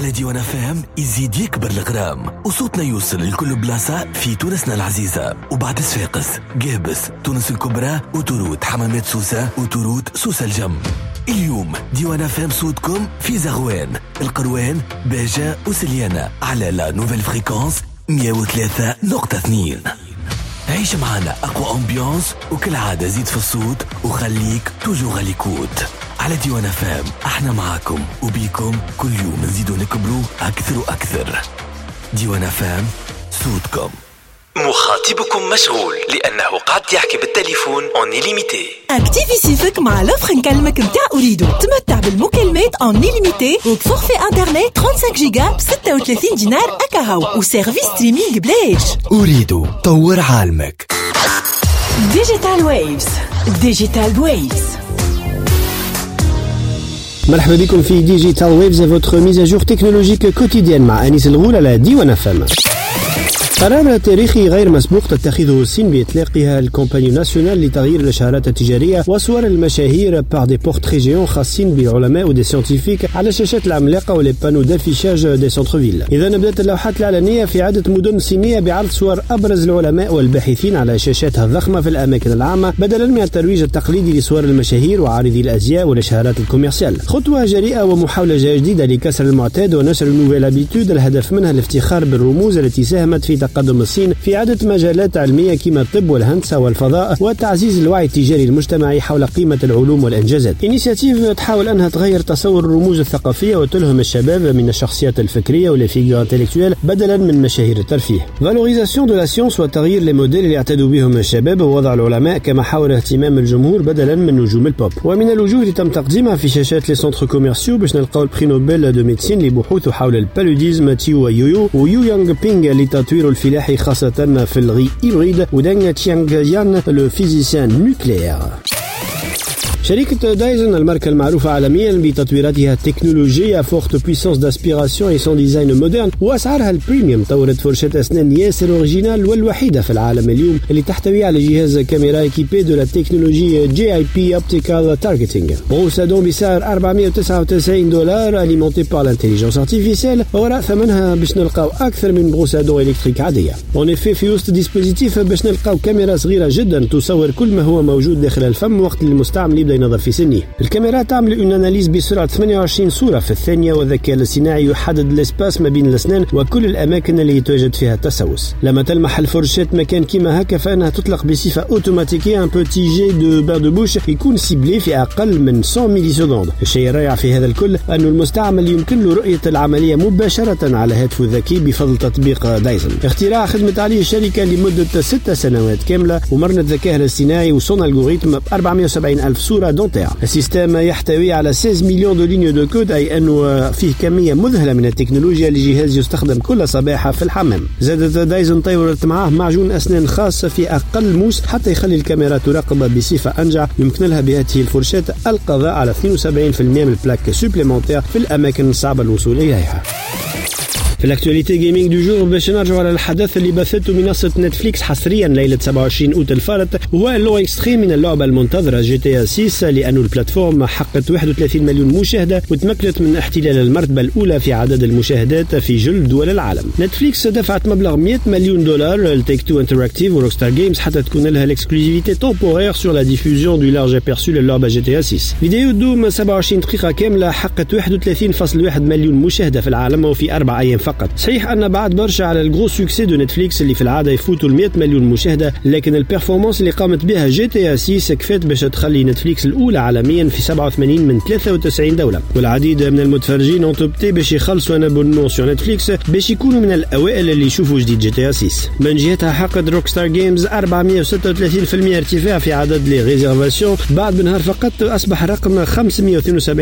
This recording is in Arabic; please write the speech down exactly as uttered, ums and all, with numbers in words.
على ديوان اف ام يزيد يكبر الغرام وصوتنا يوصل لكل بلاصة في تونسنا العزيزة. وبعد صفاقس، قابس، تونس الكبرى، وتروت حمامات سوسة، وتروت سوسة الجم. اليوم ديوان اف ام صوتكم في زغوان، القروان، باجة وسليانة على لا نوفيل فريكونس مية وثلاثة نقطة اثنين. عيش معنا أقوى أمبيانس وكل عادة زيد في الصوت وخليك توجو غاليكوت. على ديوان اف ام احنا معاكم وبيكم كل يوم نزيدو نكبروا أكثر وأكثر. ديوان اف ام صوتكم. مخاطبكم مشغول لأنه قاعد يحكي بالتليفون اون إليميتي. اكتيفي سيفك مع لوفر نكلمك متاع أريدو. تمتع بالمكالمات اون إليميتي وبفورفي انترنت خمسة وثلاثين جيجا ب ستة وثلاثين دينار أكاهو وسيرفيس ستريمينج بلاش. أريدو طور عالمك. ديجيتال ويفز. ديجيتال ويفز. مرحبا بكم في ديجيتال ويفز، votre mise à jour technologique quotidienne مع أنيس الغول على ديوان اف ام. قرار تاريخي غير مسبوق تتخذه الصين بإطلاقها الكومباني ناسيونال لتغيير الإشعارات التجارية وصور المشاهير بار دي بورتري جيون خاصين بعلماء ودي سيانتيفيك على الشاشات العملاقة ولي بانو دافيشاج دي سونتر فيل. إذا بدأت اللوحات الإعلانية في عدة مدن صينية بعرض صور أبرز العلماء والباحثين على شاشاتها الضخمة في الأماكن العامة بدلا من الترويج التقليدي لصور المشاهير وعارضي الأزياء والإشعارات الكوميرسيال. خطوة جريئة ومحاولة جديدة لكسر المعتاد ونشر نوفيل ابيتود، الهدف منها الافتخار بالرموز التي ساهمت في تقدم الصين في عدة مجالات علمية كما الطب والهندسة والفضاء وتعزيز الوعي التجاري المجتمعي حول قيمة العلوم والإنجازات. إنيشيتيف تحاول أنها تغير تصور الرموز الثقافية وتلهم الشباب من الشخصيات الفكرية ولا فيغور انتلكتويل بدلا من مشاهير الترفيه. فالوريزاسيون دو لا سيونس وتغيير لي موديل اللي يعتادوا بهم الشباب ووضع العلماء كمحور اهتمام الجمهور بدلا من نجوم البوب. ومن الوجوه اللي تم تقديمها في شاشات لي سونتر كوميرسيو باش نلقاو البري نوبل دو ميديسين لبحوثه حول البالوديزم تيو يويو ويو يونغ بينغ لتطوير الفلاحي خاصة في الغي إبريد ودانغ تشيانغ يان لو فيزيسيان نوكليير. شركة دايزن الماركة المعروفة عالميا بتطويراتها التكنولوجية فورت بويسانس داسبيراسيون اي سون ديزاين مودرن وأسعارها البريميوم طورت فرشاة أسنان ياسر أوريجينال والوحيدة في العالم اليوم اللي تحتوي على جهاز كاميرا ايكيبي دو لا تكنولوجي جي اي بي اوبتيكال تارجتينغ. بروسادون بسعر أربعمائة وتسعة وتسعين دولار أليمونتي بار لانتيليجنس ارتيفيسيال وراء ثمنها باش نلقاو أكثر من بروسادون إلكتريك عادية. اون افي في وسط ديسبوزيتيف باش نلقاو كاميرا صغيرة جدا تصور كل ما هو موجود داخل الفم وقت المستعمل يبدأ ينظر في سنه. الكاميرا تعمل اون اناليز بسرعه ثمانية وعشرين صوره في الثانيه والذكاء الاصطناعي يحدد الاسباس ما بين الاسنان وكل الاماكن اللي يتواجد فيها التسوس. لما تلمح الفرشاه مكان كيما هكا فانها تطلق بصفه اوتوماتيكيه ان بوتي جي دو بار دو بوش يكون سيبلي في اقل من مئة ملي سكوند. الشيء الرائع في هذا الكل انه المستعمل يمكن له رؤيه العمليه مباشره على هاتفه الذكي بفضل تطبيق دايزن. اختراع خدمت عليه الشركه لمده ست سنوات كامله ومرنت الذكاء الاصطناعي وصون الجوريثم ب أربعمائة وسبعين ألف صوره دونتير. السيستم يحتوي على ستة عشر مليون دو لينيو دو كود، أي أنه فيه كمية مذهلة من التكنولوجيا لجهاز يستخدم كل صباحة في الحمام. زادت دايزن طورت معاه معجون أسنان خاص في أقل موس حتى يخلي الكاميرا تراقب بصفة أنجع. يمكن لها بهذه الفرشاة القضاء على اثنين وسبعين بالمئة من البلاك سوبليمونتير في الأماكن الصعبة الوصول إليها. في الاكتواليتي جيمنج دو جور باش نرجعوا على الحدث اللي بثته منصة نتفليكس حصريا ليلة سبعة وعشرين أوت الفارط هو اللو اكستريم من اللعبة المنتظرة جي تي ستة لأنه البلاتفورم حققت واحد وثلاثين مليون مشاهدة وتمكنت من احتلال المرتبة الأولى في عدد المشاهدات في جل دول العالم. نتفليكس دفعت مبلغ مئة مليون دولار لتيك تو انتراكتيف وروكستار جيمز حتى تكون لها الاكسكلوزيفيتي تومبورير سور لا ديفوزيون دو لارج ابيرسو للعبة جي تي ستة. فيديو دوم سبعة وعشرين دقيقة كاملة حققت واحد وثلاثين فاصلة واحد مليون مشاهدة في العالم وفي أربع أيام فقط. صحيح أن بعد برشا على الجرو سوكسي دو نتفليكس اللي في العاده يفوتوا ال مئة مليون مشاهده، لكن البيرفورمانس اللي قامت بها جي تي ستة كفات باش تخلي نتفليكس الاولى عالميا في سبعة وثمانين من ثلاثة وتسعين دوله. والعديد من المتفرجين انتوبتي باش يخلصوا ان ابونمون سور نتفليكس باش يكونوا من الاوائل اللي يشوفوا جديد جي تي ستة. من جهتها حققت روكستار جيمز أربعمائة وستة وثلاثين بالمئة ارتفاع في عدد لي ريزيرفاسيون بعد بنهار فقط اصبح رقم خمسمائة واثنين وسبعين